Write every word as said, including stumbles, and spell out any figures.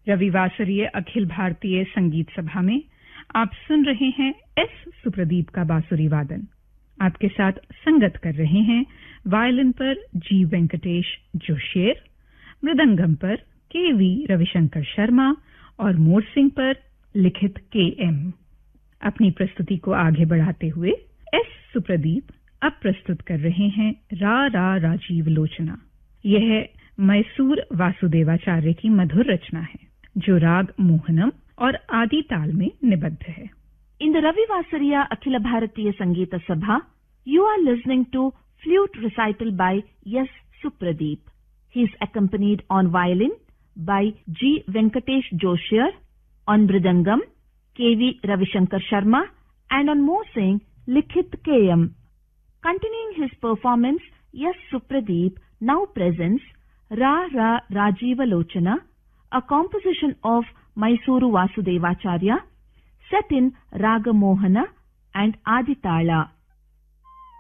रविवासरीय अखिल भारतीय संगीत सभा में आप सुन रहे हैं एस सुप्रदीप का बांसुरी वादन। आपके साथ संगत कर रहे हैं वायलिन पर जी वेंकटेश जोशियर, मृदंगम पर के वी रविशंकर शर्मा और मोरसिंह पर लिखित के एम। अपनी प्रस्तुति को आगे बढ़ाते हुए एस सुप्रदीप अब प्रस्तुत कर रहे हैं रा रा राजीव लोचना। यह मैसूर वासुदेवाचार्य की मधुर रचना है जो राग मोहनम और आदि ताल में निबद्ध है। In the Ravivasariya Akhila Bharatiya Sangeeta Sabha, you are listening to flute recital by S. Supradeep. He is accompanied on violin by G. Venkatesh Joshir, on mridangam K V Ravishankar Sharma, and on morsing Likhit K M. Continuing his performance, S. Supradeep now presents Ra Ra Rajiva Lochana, a composition of Mysuru Vasudevacharya, set in Raga Mohana and Aditala.